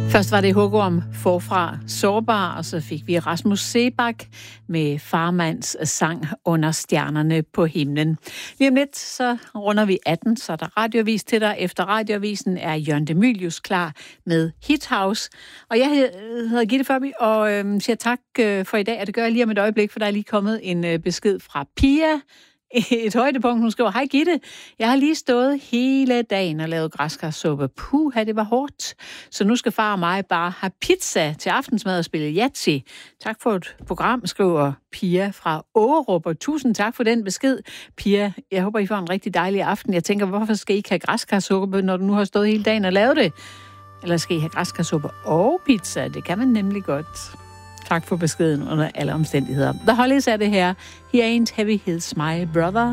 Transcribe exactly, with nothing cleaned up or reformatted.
Først var det Hugo om Forfra Sårbar, og så fik vi Rasmus Seebach med Farmands sang Under stjernerne på himlen. Lige om lidt, så runder vi atten, så er der radioavis til dig. Efter radioavisen er Jørgen de Mylius klar med Hit House. Og jeg hedder Gitte Førby, og øh, siger tak øh, for i dag, og det gør jeg lige om et øjeblik, for der er lige kommet en øh, besked fra Pia. Et højdepunkt, hun skriver: Hej Gitte, jeg har lige stået hele dagen og lavet græskarsuppe. Puha, det var hårdt. Så nu skal far og mig bare have pizza til aftensmad og spille Yahtzee. Tak for et program, skriver Pia fra Ågerup, og tusind tak for den besked. Pia, jeg håber, I får en rigtig dejlig aften. Jeg tænker, hvorfor skal I ikke have græskarsuppe, når du nu har stået hele dagen og lavet det? Eller skal I have græskarsuppe og pizza? Det kan man nemlig godt. Tak for beskeden under alle omstændigheder. The Hollies er det her. He ain't heavy, he's my brother.